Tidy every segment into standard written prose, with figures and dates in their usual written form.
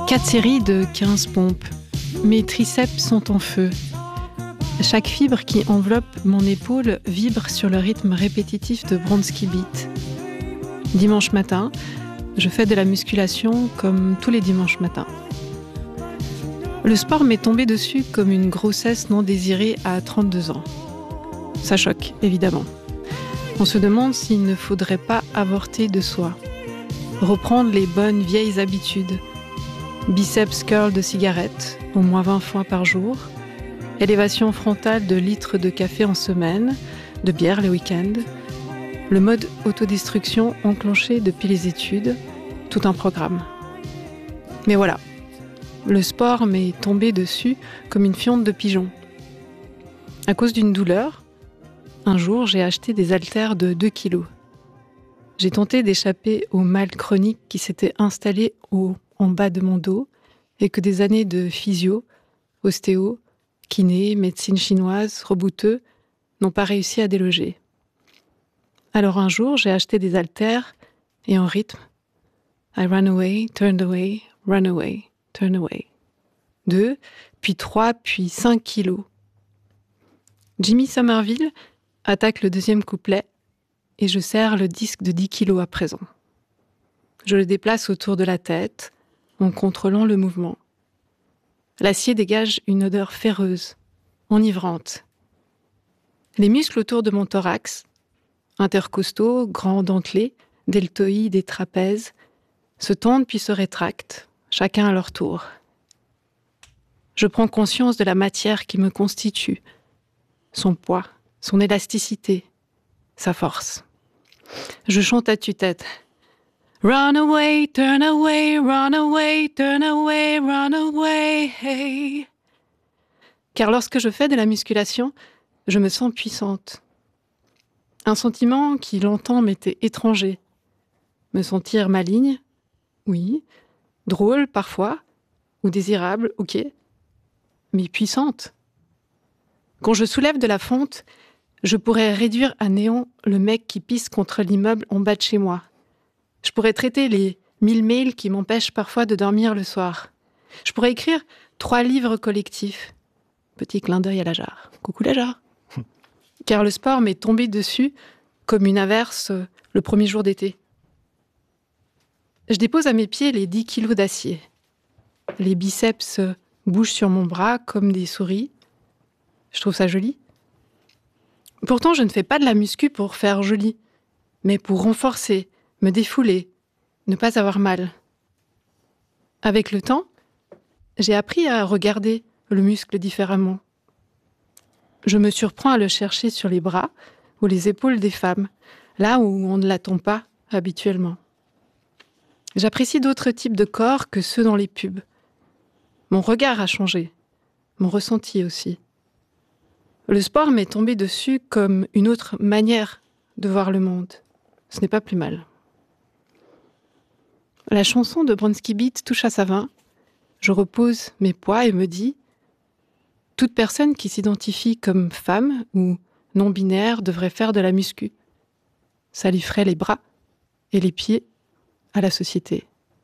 4 séries de 15 pompes. Mes triceps sont en feu. Chaque fibre qui enveloppe mon épaule vibre sur le rythme répétitif de Bronski Beat. Dimanche matin, je fais de la musculation comme tous les dimanches matins. Le sport m'est tombé dessus comme une grossesse non désirée à 32 ans. Ça choque, évidemment. On se demande s'il ne faudrait pas avorter de soi. Reprendre les bonnes vieilles habitudes. Biceps curl de cigarette, au moins 20 fois par jour. Élévation frontale de litres de café en semaine, de bière les week-ends. Le mode autodestruction enclenché depuis les études. Tout un programme. Mais voilà, le sport m'est tombé dessus comme une fiente de pigeon. À cause d'une douleur, un jour j'ai acheté des haltères de 2 kilos. J'ai tenté d'échapper au mal chronique qui s'était installé en bas de mon dos et que des années de physio, ostéo, kiné, médecine chinoise, rebouteux n'ont pas réussi à déloger. Alors un jour, j'ai acheté des haltères et en rythme, I ran away, turned away, run away, turn away. 2, puis 3, puis 5 kilos. Jimmy Somerville attaque le deuxième couplet et je serre le disque de 10 kilos à présent. Je le déplace autour de la tête en contrôlant le mouvement. L'acier dégage une odeur féreuse, enivrante. Les muscles autour de mon thorax, intercostaux, grands dentelés, deltoïdes et trapèzes, se tendent puis se rétractent, chacun à leur tour. Je prends conscience de la matière qui me constitue, son poids, son élasticité, sa force. Je chante à tue-tête. Run away, turn away, run away, turn away, run away. Car lorsque je fais de la musculation, je me sens puissante. Un sentiment qui longtemps m'était étranger. Me sentir maligne, oui. Drôle parfois, ou désirable, ok. Mais puissante. Quand je soulève de la fonte, je pourrais réduire à néant le mec qui pisse contre l'immeuble en bas de chez moi. Je pourrais traiter les 1000 mails qui m'empêchent parfois de dormir le soir. Je pourrais écrire 3 livres collectifs. Petit clin d'œil à la jarre. Coucou la jarre. Car le sport m'est tombé dessus comme une averse le premier jour d'été. Je dépose à mes pieds les 10 kilos d'acier. Les biceps bougent sur mon bras comme des souris. Je trouve ça joli. Pourtant, je ne fais pas de la muscu pour faire joli, mais pour renforcer, me défouler, ne pas avoir mal. Avec le temps, j'ai appris à regarder le muscle différemment. Je me surprends à le chercher sur les bras ou les épaules des femmes, là où on ne l'attend pas habituellement. J'apprécie d'autres types de corps que ceux dans les pubs. Mon regard a changé, mon ressenti aussi. Le sport m'est tombé dessus comme une autre manière de voir le monde. Ce n'est pas plus mal. La chanson de Bronski Beat touche à sa fin. Je repose mes poids et me dis « Toute personne qui s'identifie comme femme ou non-binaire devrait faire de la muscu. Ça lui ferait les bras et les pieds à la société. »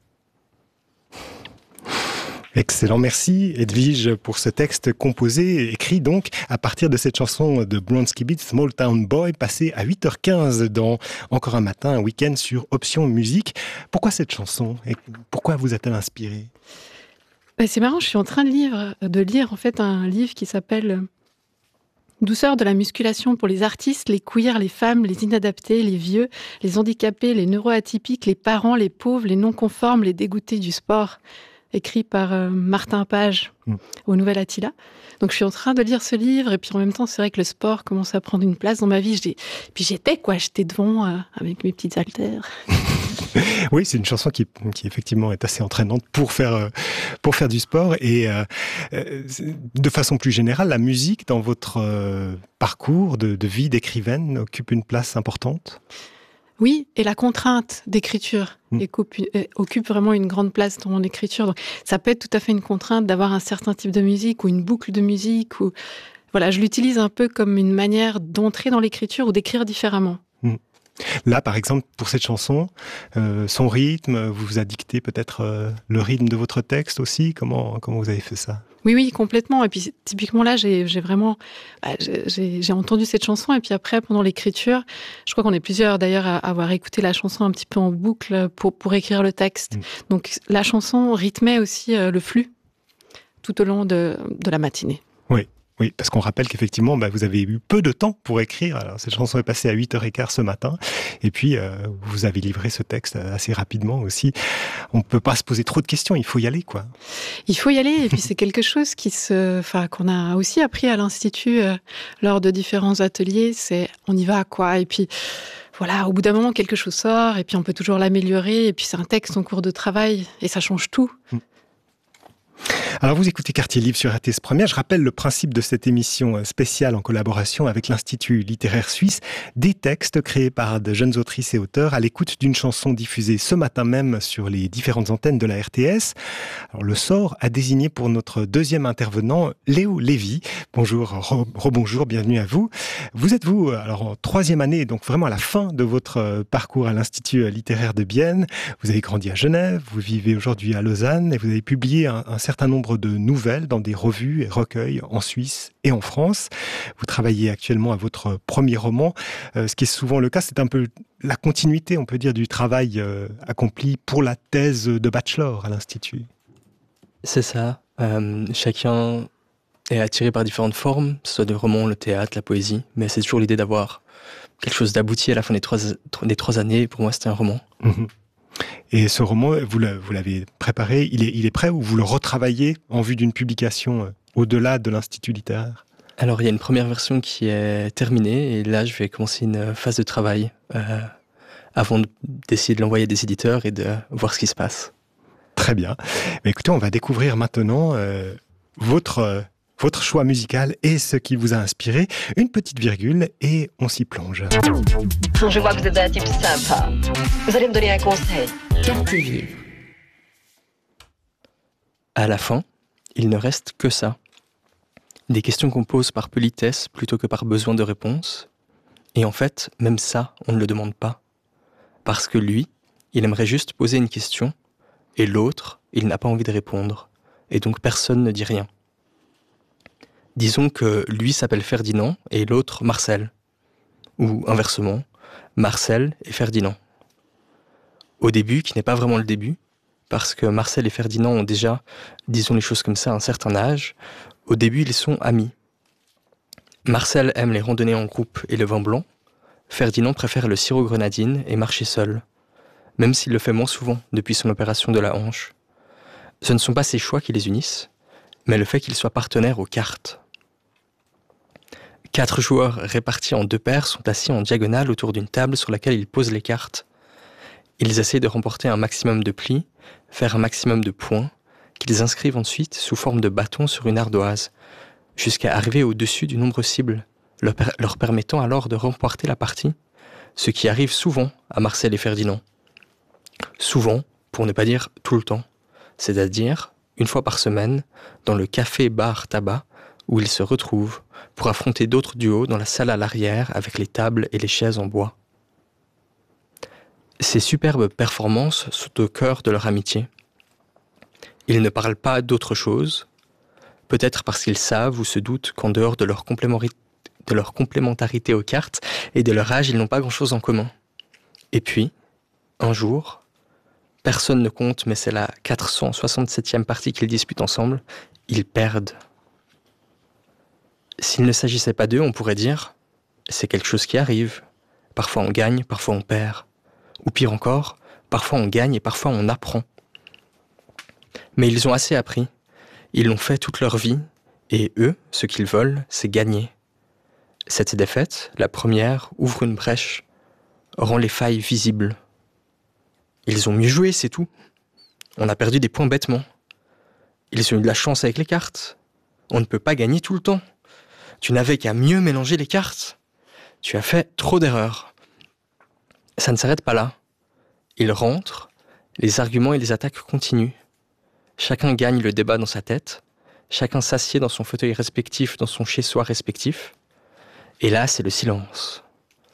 Excellent, merci Edwige pour ce texte composé, écrit donc à partir de cette chanson de Bronski Beat, Small Town Boy, passée à 8h15 dans Encore un matin, un week-end sur Option Musique. Pourquoi cette chanson et pourquoi vous a-t-elle inspiré ? C'est marrant, je suis en train de lire en fait un livre qui s'appelle Douceur de la musculation pour les artistes, les queers, les femmes, les inadaptés, les vieux, les handicapés, les neuroatypiques, les parents, les pauvres, les non-conformes, les dégoûtés du sport, écrit par Martin Page au Nouvel Attila. Donc je suis en train de lire ce livre et puis en même temps c'est vrai que le sport commence à prendre une place dans ma vie. Puis j'étais devant avec mes petites haltères. Oui, c'est une chanson qui effectivement est assez entraînante pour faire du sport et de façon plus générale, la musique dans votre parcours de vie d'écrivaine occupe une place importante. Oui, et la contrainte d'écriture occupe vraiment une grande place dans mon écriture. Donc, ça peut être tout à fait une contrainte d'avoir un certain type de musique ou une boucle de musique. Voilà, je l'utilise un peu comme une manière d'entrer dans l'écriture ou d'écrire différemment. Là, par exemple, pour cette chanson, son rythme, vous vous a dicté peut-être le rythme de votre texte aussi. Comment vous avez fait ça ? Oui, complètement. Et puis, typiquement, là, j'ai vraiment... j'ai entendu cette chanson, et puis après, pendant l'écriture, je crois qu'on est plusieurs, d'ailleurs, à avoir écouté la chanson un petit peu en boucle pour écrire le texte. Donc, la chanson rythmait aussi le flux tout au long de la matinée. Oui, parce qu'on rappelle qu'effectivement, vous avez eu peu de temps pour écrire. Alors, cette chanson est passée à 8h15 ce matin. Et puis, vous avez livré ce texte assez rapidement aussi. On ne peut pas se poser trop de questions. Il faut y aller, quoi. Il faut y aller. Et puis, c'est quelque chose qu'on a aussi appris à l'Institut lors de différents ateliers. C'est on y va, quoi. Et puis, voilà, au bout d'un moment, quelque chose sort. Et puis, on peut toujours l'améliorer. Et puis, c'est un texte en cours de travail. Et ça change tout. Alors vous écoutez Quartier Livre sur RTS Première. Je rappelle le principe de cette émission spéciale en collaboration avec l'Institut littéraire suisse, des textes créés par de jeunes autrices et auteurs à l'écoute d'une chanson diffusée ce matin même sur les différentes antennes de la RTS. Alors le sort a désigné pour notre deuxième intervenant Léo Lévy. Bonjour, rebonjour, bienvenue à vous. Vous êtes alors en 3e année, donc vraiment à la fin de votre parcours à l'Institut littéraire de Bienne. Vous avez grandi à Genève, vous vivez aujourd'hui à Lausanne et vous avez publié un certain nombre de nouvelles dans des revues et recueils en Suisse et en France. Vous travaillez actuellement à votre premier roman. Ce qui est souvent le cas, c'est un peu la continuité, on peut dire, du travail accompli pour la thèse de bachelor à l'Institut. C'est ça. Chacun est attiré par différentes formes, que ce soit le roman, le théâtre, la poésie, mais c'est toujours l'idée d'avoir quelque chose d'abouti à la fin des 3 années. Pour moi, c'était un roman. Mmh. Et ce roman, vous l'avez préparé, il est prêt ou vous le retravaillez en vue d'une publication au-delà de l'Institut littéraire ? Alors, il y a une première version qui est terminée et là, je vais commencer une phase de travail avant d'essayer de l'envoyer à des éditeurs et de voir ce qui se passe. Très bien. Mais écoutez, on va découvrir maintenant votre choix musical et ce qui vous a inspiré. Une petite virgule et on s'y plonge. Je vois que vous êtes un type sympa. Vous allez me donner un conseil. Quartier Livre. À la fin, il ne reste que ça. Des questions qu'on pose par politesse plutôt que par besoin de réponse. Et en fait, même ça, on ne le demande pas. Parce que lui, il aimerait juste poser une question, et l'autre, il n'a pas envie de répondre. Et donc personne ne dit rien. Disons que lui s'appelle Ferdinand et l'autre Marcel. Ou inversement, Marcel et Ferdinand. Au début, qui n'est pas vraiment le début, parce que Marcel et Ferdinand ont déjà, disons les choses comme ça, un certain âge, au début ils sont amis. Marcel aime les randonnées en groupe et le vin blanc, Ferdinand préfère le sirop grenadine et marcher seul, même s'il le fait moins souvent depuis son opération de la hanche. Ce ne sont pas ses choix qui les unissent, mais le fait qu'ils soient partenaires aux cartes. 4 joueurs répartis en 2 paires sont assis en diagonale autour d'une table sur laquelle ils posent les cartes. Ils essaient de remporter un maximum de plis, faire un maximum de points, qu'ils inscrivent ensuite sous forme de bâtons sur une ardoise, jusqu'à arriver au-dessus du nombre cible, leur permettant alors de remporter la partie, ce qui arrive souvent à Marcel et Ferdinand. Souvent, pour ne pas dire tout le temps, c'est-à-dire une fois par semaine, dans le café-bar-tabac, où ils se retrouvent pour affronter d'autres duos dans la salle à l'arrière avec les tables et les chaises en bois. Ces superbes performances sont au cœur de leur amitié. Ils ne parlent pas d'autre chose, peut-être parce qu'ils savent ou se doutent qu'en dehors de leur complémentarité aux cartes et de leur âge, ils n'ont pas grand-chose en commun. Et puis, un jour, personne ne compte, mais c'est la 467e partie qu'ils disputent ensemble, ils perdent. S'il ne s'agissait pas d'eux, on pourrait dire « c'est quelque chose qui arrive. Parfois on gagne, parfois on perd. Ou pire encore, parfois on gagne et parfois on apprend. » Mais ils ont assez appris. Ils l'ont fait toute leur vie. Et eux, ce qu'ils veulent, c'est gagner. Cette défaite, la première, ouvre une brèche, rend les failles visibles. Ils ont mieux joué, c'est tout. On a perdu des points bêtement. Ils ont eu de la chance avec les cartes. On ne peut pas gagner tout le temps. Tu n'avais qu'à mieux mélanger les cartes. Tu as fait trop d'erreurs. Ça ne s'arrête pas là. Ils rentrent, les arguments et les attaques continuent. Chacun gagne le débat dans sa tête. Chacun s'assied dans son fauteuil respectif, dans son chez-soi respectif. Et là, c'est le silence.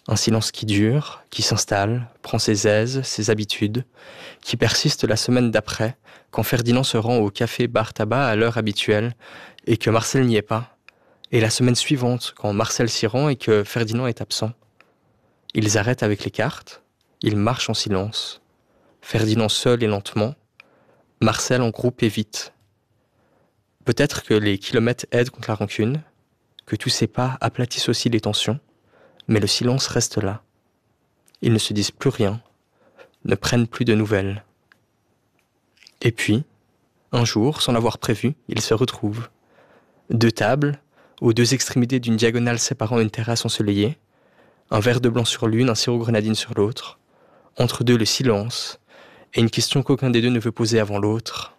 Un silence qui dure, qui s'installe, prend ses aises, ses habitudes, qui persiste la semaine d'après, quand Ferdinand se rend au café bar tabac à l'heure habituelle et que Marcel n'y est pas, et la semaine suivante, quand Marcel s'y rend et que Ferdinand est absent. Ils arrêtent avec les cartes, ils marchent en silence, Ferdinand seul et lentement, Marcel en groupe et vite. Peut-être que les kilomètres aident contre la rancune, que tous ces pas aplatissent aussi les tensions, mais le silence reste là. Ils ne se disent plus rien, ne prennent plus de nouvelles. Et puis, un jour, sans l'avoir prévu, ils se retrouvent. Deux tables, aux deux extrémités d'une diagonale séparant une terrasse ensoleillée, un verre de blanc sur l'une, un sirop grenadine sur l'autre, entre deux le silence, et une question qu'aucun des deux ne veut poser avant l'autre.